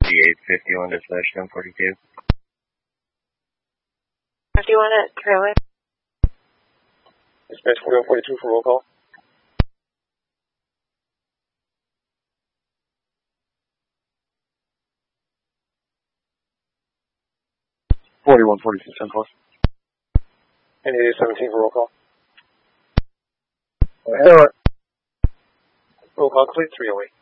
5851 dispatch 1042. 51 at Trailway. Dispatch 4142 for roll call. $41.46 plus. And 8817 for roll call. Hello. Roll call complete 308.